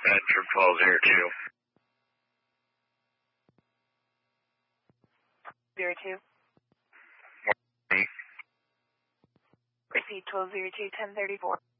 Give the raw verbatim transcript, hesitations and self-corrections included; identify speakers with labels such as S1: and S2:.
S1: Bedford twelve zero two.
S2: Zero two. Proceed twelve zero two, ten thirty-four.